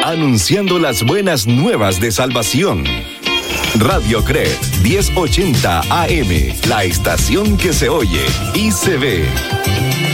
anunciando las buenas nuevas de salvación. Radio Cred 1080 AM, la estación que se oye y se ve.